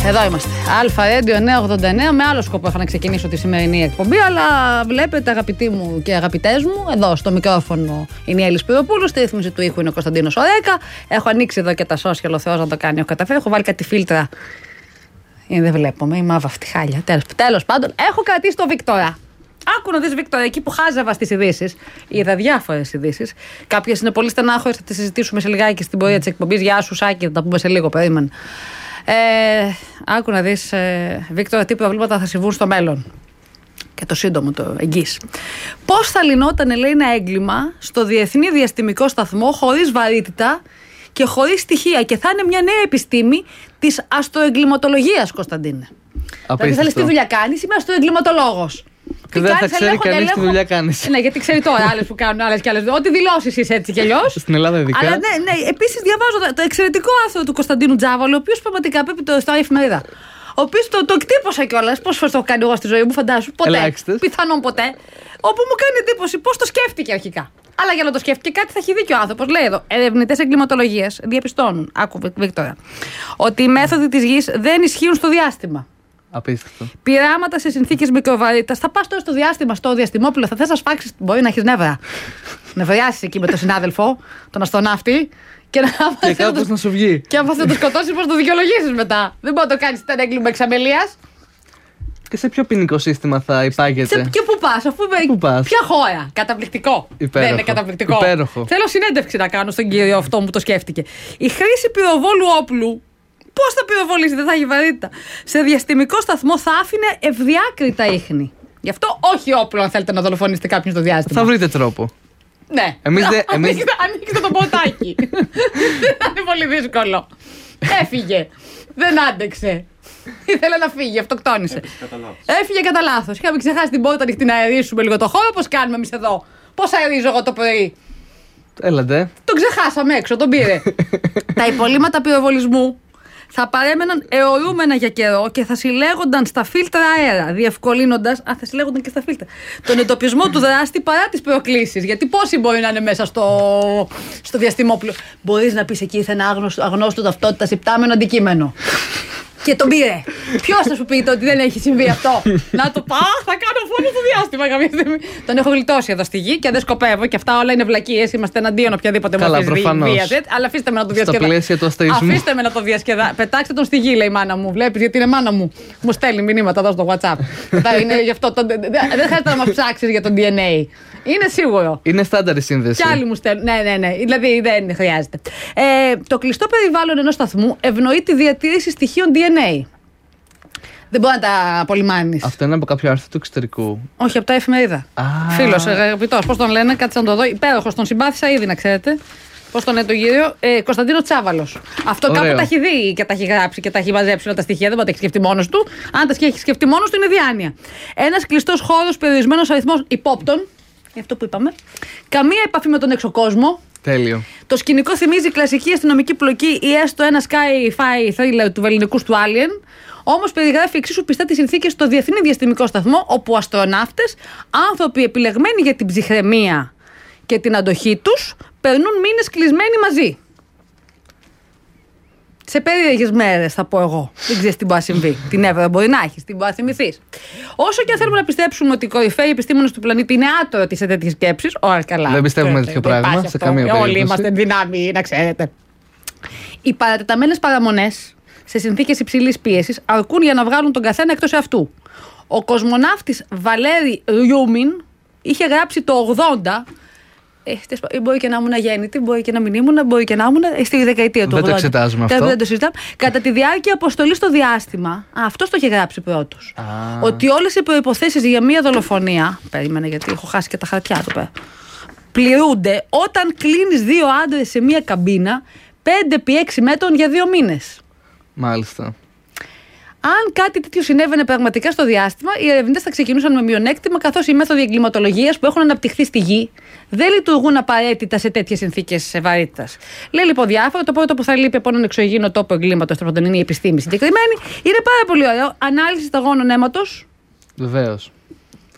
Εδώ είμαστε. Αλφα Radio 989. Με άλλο σκοπό είχα να ξεκινήσω τη σημερινή εκπομπή, αλλά βλέπετε, αγαπητοί μου και αγαπητές μου, εδώ στο μικρόφωνο είναι η Έλλη Σπυροπούλου, στη ρύθμιση του ήχου είναι ο Κωνσταντίνος Ορέκα. Έχω ανοίξει εδώ και τα social, ο Θεός να το κάνει. Έχω καταφέρει, έχω βάλει κάτι φίλτρα. Δεν βλέπουμε, είμαι άβαυτη χάλια. Τέλος πάντων, έχω κρατήσει το Βίκτορα. Άκου να δεις, Βίκτορα, εκεί που χάζευα στις ειδήσεις, είδα διάφορες ειδήσεις. Κάποιες είναι πολύ στενάχωρες, θα τις συζητήσουμε σε λιγάκι στην πορεία της εκπομπής. Γεια σου, Σάκη, θα τα πούμε σε λίγο, περίμενε. Άκου να δεις, Βίκτορα, τι προβλήματα θα συμβούν στο μέλλον. Και το σύντομο, το εγγύς. Πώς θα λυνόταν, λέει, ένα έγκλημα στο Διεθνή Διαστημικό Σταθμό χωρίς βαρύτητα και χωρίς στοιχεία. Και θα είναι μια νέα επιστήμη της αστροεγκληματολογίας, Κωνσταντίνε. Δηλαδή, θέλεις τι δουλειά κάνεις, είμαι αστροεγκληματολόγος. Και δεν θα ξέρει κανείς τι δουλειά κάνεις. Ναι, γιατί ξέρει τώρα άλλες που κάνουν άλλες και άλλες. Ό,τι δηλώσεις είσαι έτσι κι αλλιώς. Στην Ελλάδα ειδικά. Αλλά ναι. Επίσης διαβάζω το εξαιρετικό άρθρο του Κωνσταντίνου Τζάβολου, ο οποίος πραγματικά πρέπει το στα εφημερίδα. Ο οποίος το εκτύπωσα κιόλας. Πόσες φορές το έχω κάνει εγώ στη ζωή μου, φαντάσου. Ποτέ. Ελάχιστες. Πιθανόν ποτέ. Όπου μου κάνει εντύπωση πώς το σκέφτηκε αρχικά. Αλλά για να το σκέφτηκε κάτι θα έχει δίκιο ο άνθρωπος. Λέει εδώ: ερευνητές εγκληματολογίας διαπιστώνουν, άκου Βίκτορα, ότι οι μέθοδοι της γης δεν ισχύουν στο διάστημα. Απίστευτο. Πειράματα σε συνθήκες μικροβαρύτητας. Θα πας τώρα στο διάστημα, στο διαστημόπουλο, θα θες να σφάξεις. Μπορεί να έχεις νεύρα. Νευριάσεις εκεί με τον συνάδελφο, τον αστροναύτη. Και κάπως να σου βγει. Και αν θα το σκοτώσεις, πώς το δικαιολογήσεις μετά. Δεν μπορεί να το κάνεις ένα έγκλημα εξαμελίας. Και σε ποιο ποινικό σύστημα θα υπάγεται. Και πού πας, αφού ποια χώρα. Καταπληκτικό. Υπέροχο. Δεν είναι καταπληκτικό. Υπέροχο. Θέλω συνέντευξη να κάνω στον κύριο αυτό που το σκέφτηκε. Η χρήση πυροβόλου όπλου. Πώς θα πυροβολήσει, δεν θα έχει βαρύτητα. Σε διαστημικό σταθμό θα άφηνε ευδιάκριτα ίχνη. Γι' αυτό όχι όπλο, αν θέλετε να δολοφονήσετε κάποιον στο διάστημα. Θα βρείτε τρόπο. Ναι. Ανοίξτε το ποτάκι. Δεν θα είναι πολύ δύσκολο. Έφυγε. Δεν άντεξε. Ήθελε να φύγει, αυτοκτόνησε. Έφυγε κατά λάθος. Είχαμε ξεχάσει την πόρτα ανοιχτή να αερίσουμε λίγο το χώρο. Πώς κάνουμε εμείς εδώ. Πώς αερίζω εγώ το πρωί. Έλατε. Τον ξεχάσαμε έξω, τον πήρε. Τα υπολείμματα πυροβολισμού θα παρέμεναν αιωρούμενα για καιρό και θα συλλέγονταν στα φίλτρα αέρα, διευκολύνοντας. Θα συλλέγονταν και στα φίλτρα. Τον εντοπισμό του δράστη παρά τις προκλήσεις. Γιατί πόσοι μπορεί να είναι μέσα στο διαστημόπλο. Μπορείς να πεις εκεί ήρθε ένα αγνώστο ταυτότητας υπτάμενο αντικείμενο. Και τον πήρε. Ποιος θα σου πει ότι δεν έχει συμβεί αυτό. Να το πάω, θα κάνω φόνο στο διάστημα κάποια στιγμή. Τον έχω γλιτώσει εδώ στη γη και δεν σκοπεύω και αυτά όλα είναι βλακίες. Είμαστε εναντίον οποιαδήποτε μορφή βίας. Αλλά αφήστε με να το διασκεδάσω. Στα πλαίσια του αστεϊσμού. Αφήστε με να το διασκεδάσω. Πετάξτε τον στη γη, λέει η μάνα μου. Βλέπεις, γιατί είναι μάνα μου. Μου στέλνει μηνύματα εδώ στο WhatsApp. Είναι γι' αυτό. Δεν χρειάζεται να μας ψάξεις για το DNA. Είναι σίγουρο. Είναι στάνταρ η σύνδεση. Κι άλλοι μου στέλνουν. Ναι. Δηλαδή δεν χρειάζεται. Το κλειστό περιβάλλον ενός σταθμού ευνοεί τη διατήρηση στοιχείων DNA. Δεν μπορεί να τα απολυμάνεις. Αυτό είναι από κάποιο άρθρο του εξωτερικού. Όχι, από τα εφημερίδα. Φίλος, αγαπητός, πώς τον λένε, κάτσε να το δω. Υπέροχος, τον συμπάθησα ήδη, να ξέρετε. Πώς τον λένε τον κύριο, Κωνσταντίνο Τσάβαλος. Αυτό ωραίο. Κάπου τα έχει δει και τα έχει γράψει και τα έχει μαζέψει όλα τα στοιχεία. Δεν μπορεί να τα έχει σκεφτεί μόνος του. Αν τα έχει σκεφτεί μόνος του, είναι διάνοια. Ένας κλειστός χώρος, περιορισμένος αριθμός υπόπτων. Αυτό που είπαμε. Καμία επαφή με τον εξωκόσμο. Τέλειο. Το σκηνικό θυμίζει κλασική αστυνομική πλοκή ή έστω ένα sci-fi thriller του βελληνικού του Alien. Όμως περιγράφει εξίσου πιστά τις συνθήκες στο Διεθνή Διαστημικό Σταθμό, όπου αστροναύτες, άνθρωποι επιλεγμένοι για την ψυχραιμία και την αντοχή τους, περνούν μήνες κλεισμένοι μαζί. Σε περίεργες μέρες, θα πω εγώ. Δεν ξέρεις τι μπορεί να συμβεί. Την έβρα μπορεί να έχεις, τι μπορεί να θυμηθείς. Όσο και αν θέλουμε να πιστέψουμε ότι οι κορυφαίοι επιστήμονες του πλανήτη είναι άτρωτοι σε τέτοιες σκέψεις, ωραία, καλά. Δεν πιστεύουμε τέτοιο πράγμα σε καμία περίπτωση. Όλοι είμαστε δυνάμοι, να ξέρετε. Οι παρατεταμένες παραμονές σε συνθήκες υψηλής πίεσης αρκούν για να βγάλουν τον καθένα εκτός εαυτού. Ο κοσμοναύτης Βαλέρι Ριούμιν είχε γράψει το 80. Μπορεί και να ήμουν αγέννητη, μπορεί και να μην ήμουν, μπορεί και να ήμουν στη δεκαετία του 80. Δεν το εξετάζουμε αυτό. Δεν το συζητάμε. Κατά τη διάρκεια αποστολής στο διάστημα, αυτός το είχε γράψει πρώτος. Ότι όλες οι προϋποθέσεις για μία δολοφονία. Περίμενε, γιατί έχω χάσει και τα χαρτιά του πέρα. Πληρούνται όταν κλείνεις δύο άντρες σε μία καμπίνα 5x6 μέτρων για 2 μήνες. Μάλιστα. Αν κάτι τέτοιο συνέβαινε πραγματικά στο διάστημα, οι ερευνητές θα ξεκινούσαν με μειονέκτημα, καθώς οι μέθοδοι εγκληματολογίας που έχουν αναπτυχθεί στη γη δεν λειτουργούν απαραίτητα σε τέτοιες συνθήκες βαρύτητας. Λέει λοιπόν διάφορα. Το πρώτο που θα λείπει από έναν εξωγήινο τόπο εγκλήματος, είναι η επιστήμη συγκεκριμένη. Είναι πάρα πολύ ωραίο. Ανάλυση σταγόνων αίματος. Βεβαίως.